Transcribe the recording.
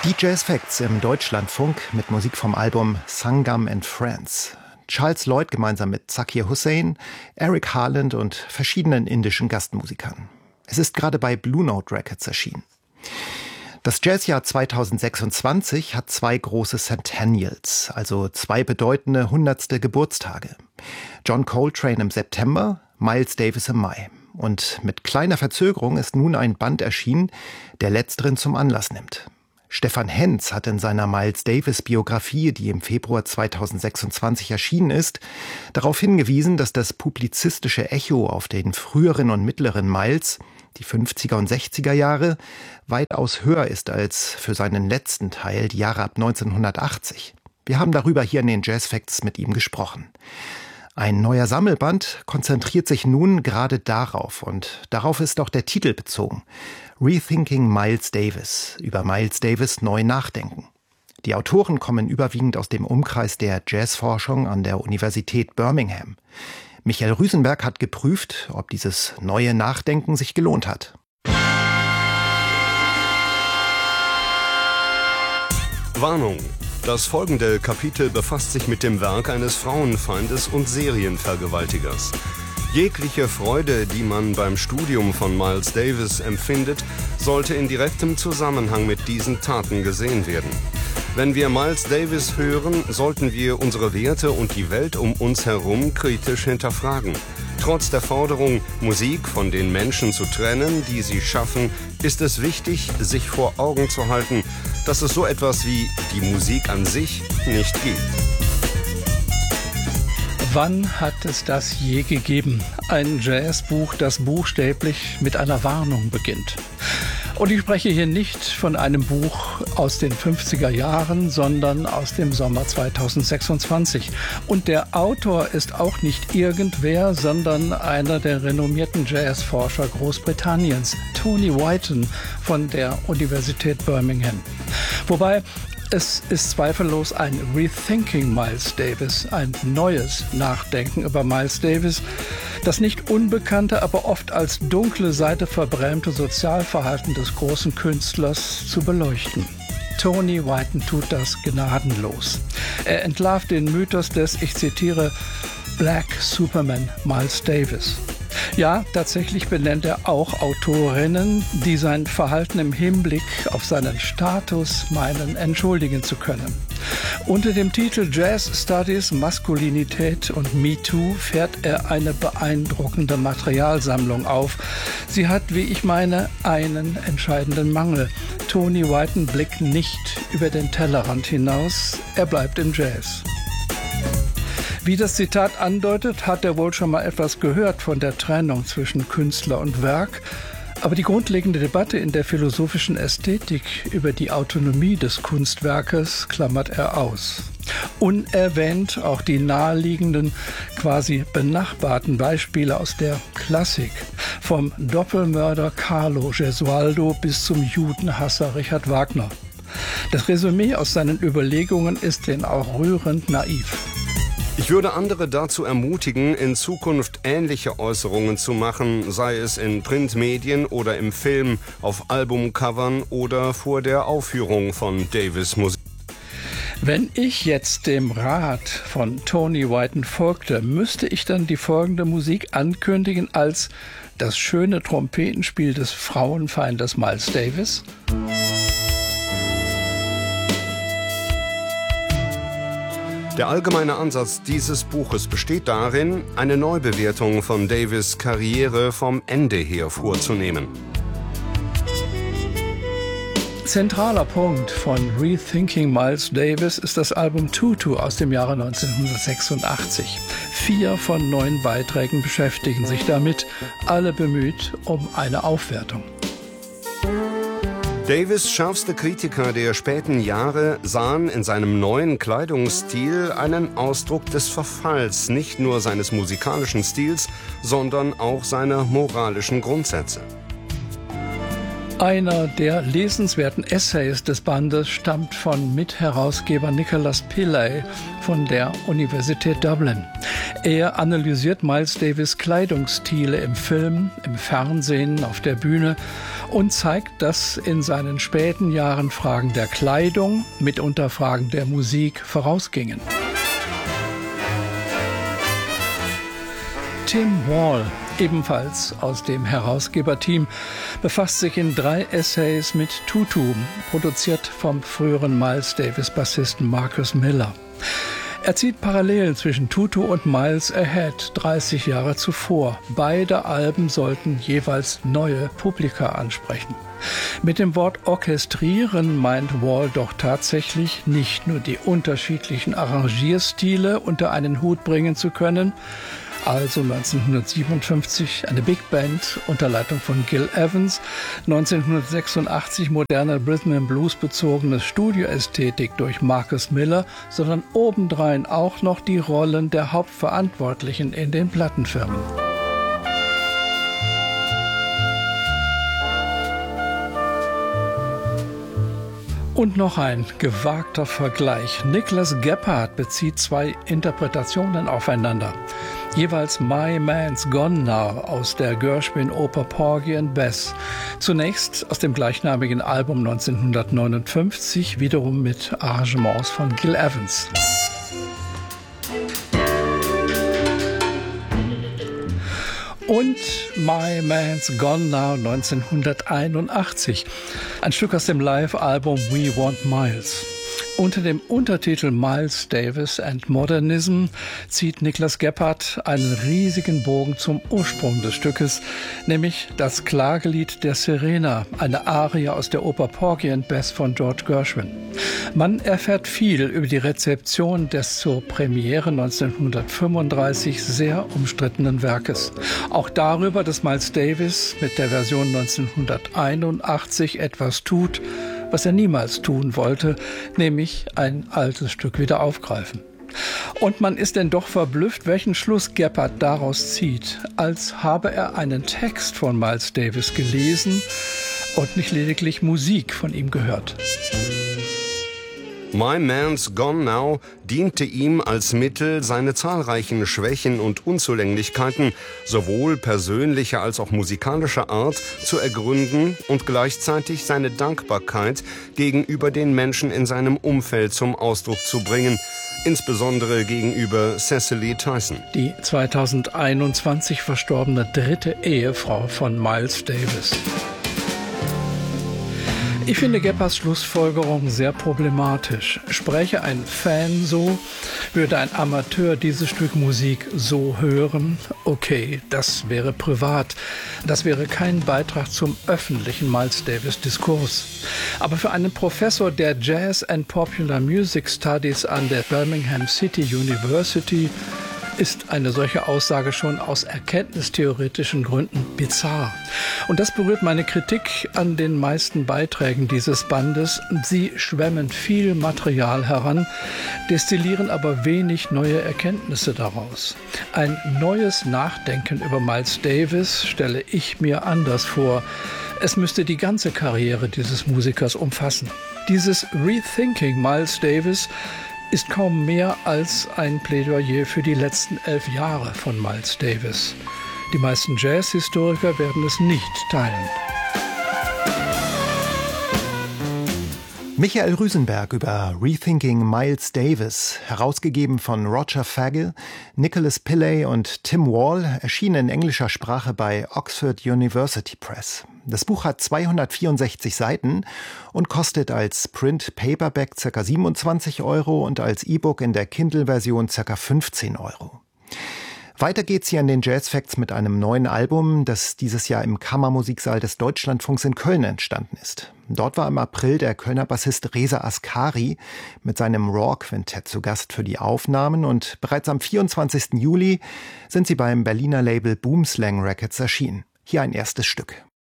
Die Jazz Facts im Deutschlandfunk mit Musik vom Album Sangam and Friends. Charles Lloyd gemeinsam mit Zakir Hussain, Eric Harland und verschiedenen indischen Gastmusikern. Es ist gerade bei Blue Note Records erschienen. Das Jazzjahr 2026 hat 2 große Centennials, also 2 bedeutende 100. Geburtstage. John Coltrane im September, Miles Davis im Mai. Und mit kleiner Verzögerung ist nun ein Band erschienen, der letzteren zum Anlass nimmt. Stefan Henz hat in seiner Miles-Davis-Biografie, die im Februar 2026 erschienen ist, darauf hingewiesen, dass das publizistische Echo auf den früheren und mittleren Miles, die 50er und 60er Jahre, weitaus höher ist als für seinen letzten Teil, die Jahre ab 1980. Wir haben darüber hier in den Jazz Facts mit ihm gesprochen. Ein neuer Sammelband konzentriert sich nun gerade darauf und darauf ist auch der Titel bezogen. Rethinking Miles Davis, über Miles Davis neu nachdenken. Die Autoren kommen überwiegend aus dem Umkreis der Jazzforschung an der Universität Birmingham. Michael Rüsenberg hat geprüft, ob dieses neue Nachdenken sich gelohnt hat. Warnung! Das folgende Kapitel befasst sich mit dem Werk eines Frauenfeindes und Serienvergewaltigers. Jegliche Freude, die man beim Studium von Miles Davis empfindet, sollte in direktem Zusammenhang mit diesen Taten gesehen werden. Wenn wir Miles Davis hören, sollten wir unsere Werte und die Welt um uns herum kritisch hinterfragen. Trotz der Forderung, Musik von den Menschen zu trennen, die sie schaffen, ist es wichtig, sich vor Augen zu halten, dass es so etwas wie die Musik an sich nicht gibt. Wann hat es das je gegeben? Ein Jazzbuch, das buchstäblich mit einer Warnung beginnt. Und ich spreche hier nicht von einem Buch aus den 50er Jahren, sondern aus dem Sommer 2026. Und der Autor ist auch nicht irgendwer, sondern einer der renommierten Jazzforscher Großbritanniens, Tony Whiten von der Universität Birmingham. Wobei es ist zweifellos ein Rethinking Miles Davis, ein neues Nachdenken über Miles Davis, das nicht unbekannte, aber oft als dunkle Seite verbrämte Sozialverhalten des großen Künstlers zu beleuchten. Tony Whiten tut das gnadenlos. Er entlarvt den Mythos des, ich zitiere, Black Superman Miles Davis. Ja, tatsächlich benennt er auch Autorinnen, die sein Verhalten im Hinblick auf seinen Status meinen, entschuldigen zu können. Unter dem Titel Jazz Studies, Maskulinität und Me Too fährt er eine beeindruckende Materialsammlung auf. Sie hat, wie ich meine, einen entscheidenden Mangel. Tony Whiten blickt nicht über den Tellerrand hinaus, er bleibt im Jazz. Wie das Zitat andeutet, hat er wohl schon mal etwas gehört von der Trennung zwischen Künstler und Werk. Aber die grundlegende Debatte in der philosophischen Ästhetik über die Autonomie des Kunstwerkes klammert er aus. Unerwähnt auch die naheliegenden, quasi benachbarten Beispiele aus der Klassik. Vom Doppelmörder Carlo Gesualdo bis zum Judenhasser Richard Wagner. Das Resümee aus seinen Überlegungen ist denn auch rührend naiv. Ich würde andere dazu ermutigen, in Zukunft ähnliche Äußerungen zu machen, sei es in Printmedien oder im Film, auf Albumcovern oder vor der Aufführung von Davis Musik. Wenn ich jetzt dem Rat von Tony Whiten folgte, müsste ich dann die folgende Musik ankündigen als das schöne Trompetenspiel des Frauenfeindes Miles Davis? Der allgemeine Ansatz dieses Buches besteht darin, eine Neubewertung von Davis' Karriere vom Ende her vorzunehmen. Zentraler Punkt von Rethinking Miles Davis ist das Album Tutu aus dem Jahre 1986. 4 von 9 Beiträgen beschäftigen sich damit, alle bemüht um eine Aufwertung. Davis' schärfste Kritiker der späten Jahre sahen in seinem neuen Kleidungsstil einen Ausdruck des Verfalls, nicht nur seines musikalischen Stils, sondern auch seiner moralischen Grundsätze. Einer der lesenswerten Essays des Bandes stammt von Mitherausgeber Nicholas Pillay von der Universität Dublin. Er analysiert Miles Davis' Kleidungsstile im Film, im Fernsehen, auf der Bühne und zeigt, dass in seinen späten Jahren Fragen der Kleidung, mitunter Fragen der Musik vorausgingen. Tim Wall, ebenfalls aus dem Herausgeberteam, befasst sich in 3 Essays mit Tutu, produziert vom früheren Miles Davis-Bassisten Marcus Miller. Er zieht Parallelen zwischen Tutu und Miles Ahead, 30 Jahre zuvor. Beide Alben sollten jeweils neue Publika ansprechen. Mit dem Wort orchestrieren meint Wall doch tatsächlich nicht nur die unterschiedlichen Arrangierstile unter einen Hut bringen zu können, also 1957 eine Big Band unter Leitung von Gil Evans, 1986 moderne Rhythm and Blues bezogene Studioästhetik durch Marcus Miller, sondern obendrein auch noch die Rollen der Hauptverantwortlichen in den Plattenfirmen. Und noch ein gewagter Vergleich. Nicholas Gebhardt bezieht 2 Interpretationen aufeinander. Jeweils My Man's Gone Now aus der Gershwin-Oper Porgy and Bess. Zunächst aus dem gleichnamigen Album 1959, wiederum mit Arrangements von Gil Evans. Und My Man's Gone Now 1981, ein Stück aus dem Live-Album We Want Miles. Unter dem Untertitel Miles Davis and Modernism zieht Nicholas Gebhardt einen riesigen Bogen zum Ursprung des Stückes, nämlich das Klagelied der Sirena, eine Arie aus der Oper Porgy and Bess von George Gershwin. Man erfährt viel über die Rezeption des zur Premiere 1935 sehr umstrittenen Werkes. Auch darüber, dass Miles Davis mit der Version 1981 etwas tut, was er niemals tun wollte, nämlich ein altes Stück wieder aufgreifen. Und man ist denn doch verblüfft, welchen Schluss Gebhardt daraus zieht, als habe er einen Text von Miles Davis gelesen und nicht lediglich Musik von ihm gehört. My Man's Gone Now diente ihm als Mittel, seine zahlreichen Schwächen und Unzulänglichkeiten sowohl persönlicher als auch musikalischer Art zu ergründen und gleichzeitig seine Dankbarkeit gegenüber den Menschen in seinem Umfeld zum Ausdruck zu bringen, insbesondere gegenüber Cicely Tyson. Die 2021 verstorbene 3. Ehefrau von Miles Davis. Ich finde Gebhardts Schlussfolgerung sehr problematisch. Spräche ein Fan so, würde ein Amateur dieses Stück Musik so hören, okay, das wäre privat. Das wäre kein Beitrag zum öffentlichen Miles Davis Diskurs. Aber für einen Professor der Jazz and Popular Music Studies an der Birmingham City University ist eine solche Aussage schon aus erkenntnistheoretischen Gründen bizarr. Und das berührt meine Kritik an den meisten Beiträgen dieses Bandes. Sie schwemmen viel Material heran, destillieren aber wenig neue Erkenntnisse daraus. Ein neues Nachdenken über Miles Davis stelle ich mir anders vor. Es müsste die ganze Karriere dieses Musikers umfassen. Dieses Rethinking Miles Davis ist kaum mehr als ein Plädoyer für die letzten 11 Jahre von Miles Davis. Die meisten Jazzhistoriker werden es nicht teilen. Michael Rüsenberg über Rethinking Miles Davis, herausgegeben von Roger Fagel, Nicholas Pillay und Tim Wall, erschienen in englischer Sprache bei Oxford University Press. Das Buch hat 264 Seiten und kostet als Print-Paperback ca. 27 € und als E-Book in der Kindle-Version ca. 15 €. Weiter geht's hier an den Jazz Facts mit einem neuen Album, das dieses Jahr im Kammermusiksaal des Deutschlandfunks in Köln entstanden ist. Dort war im April der Kölner Bassist Reza Askari mit seinem Raw-Quintett zu Gast für die Aufnahmen und bereits am 24. Juli sind sie beim Berliner Label Boomslang Records erschienen. Hier ein erstes Stück.